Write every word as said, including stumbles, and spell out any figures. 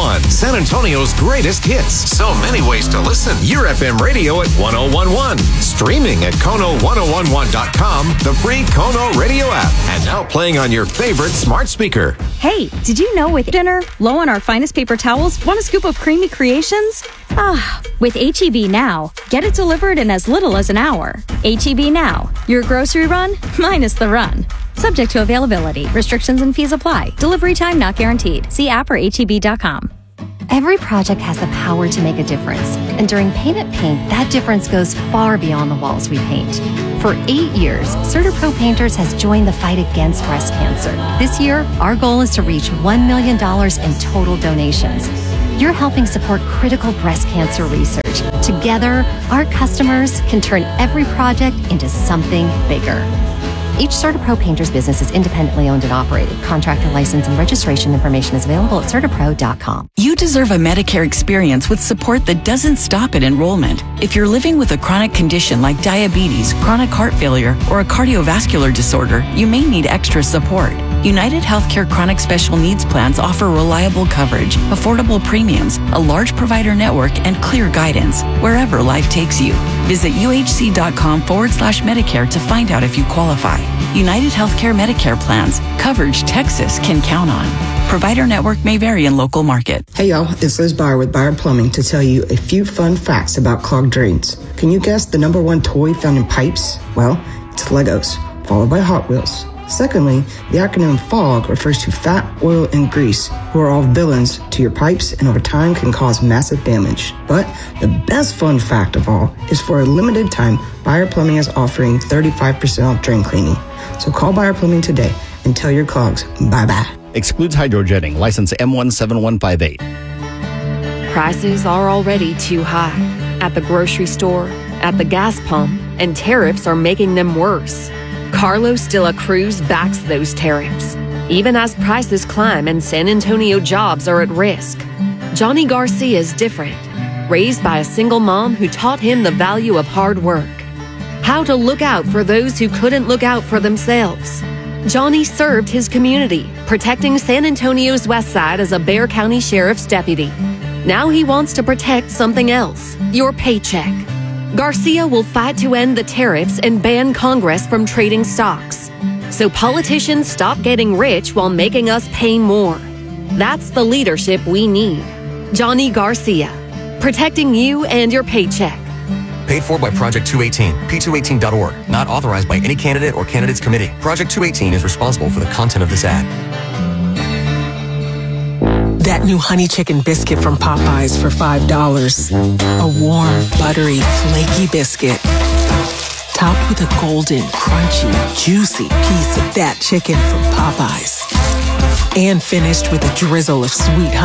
one, San Antonio's greatest hits. So many ways to listen. Your F M radio at one oh one one. Streaming at Kono ten eleven dot com, the free Kono radio app. And now playing on your favorite smart speaker. Hey, did you know with dinner, low on our finest paper towels, want a scoop of creamy creations? Ah, with H E B Now, get it delivered in as little as an hour. H E B Now, your grocery run minus the run. Subject to availability. Restrictions and fees apply. Delivery time not guaranteed. See app or H E B dot com. Every project has the power to make a difference. And during Paint It Paint, that difference goes far beyond the walls we paint. For eight years, CertaPro Painters has joined the fight against breast cancer. This year, our goal is to reach one million dollars in total donations. You're helping support critical breast cancer research. Together, our customers can turn every project into something bigger. Each CertaPro Painters business is independently owned and operated. Contractor license and registration information is available at Certapro dot com. You deserve a Medicare experience with support that doesn't stop at enrollment. If you're living with a chronic condition like diabetes, chronic heart failure, or a cardiovascular disorder, you may need extra support. United Healthcare Chronic Special Needs Plans offer reliable coverage, affordable premiums, a large provider network, and clear guidance wherever life takes you. Visit uhc.com forward slash Medicare to find out if you qualify. United Healthcare Medicare plans. Coverage Texas can count on. Provider network may vary in local market. Hey y'all, it's Liz Byer with Byer Plumbing to tell you a few fun facts about clogged drains. Can you guess the number one toy found in pipes? Well, it's Legos, followed by Hot Wheels. Secondly, the acronym FOG refers to fat, oil, and grease, who are all villains to your pipes and over time can cause massive damage. But the best fun fact of all is for a limited time, Byer Plumbing is offering thirty-five percent off drain cleaning. So call Byer Plumbing today and tell your clogs bye-bye. Excludes hydrojetting. License M one seven one five eight. Prices are already too high. At the grocery store, at the gas pump, and tariffs are making them worse. Carlos de la Cruz backs those tariffs, even as prices climb and San Antonio jobs are at risk. Johnny Garcia is different, raised by a single mom who taught him the value of hard work, how to look out for those who couldn't look out for themselves. Johnny served his community, protecting San Antonio's West Side as a Bexar County Sheriff's deputy. Now he wants to protect something else, your paycheck. Garcia will fight to end the tariffs and ban Congress from trading stocks, so politicians stop getting rich while making us pay more. That's the leadership we need. Johnny Garcia, protecting you and your paycheck. Paid for by Project two eighteen, P two eighteen dot org. Not authorized by any candidate or candidates committee. Project two eighteen is responsible for the content of this ad. That new honey chicken biscuit from Popeyes for five dollars. A warm, buttery, flaky biscuit. Topped with a golden, crunchy, juicy piece of that chicken from Popeyes. And finished with a drizzle of sweet honey.